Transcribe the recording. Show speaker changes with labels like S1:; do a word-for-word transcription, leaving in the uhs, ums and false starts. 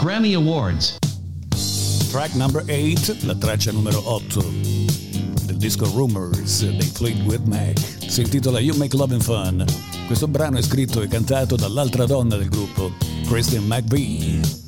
S1: Grammy Awards.
S2: Track number eight, la traccia numero otto del disco Rumors dei Fleetwood Mac. Si intitola You Make Lovin' Fun. Questo brano è scritto e cantato dall'altra donna del gruppo, Christine McVie.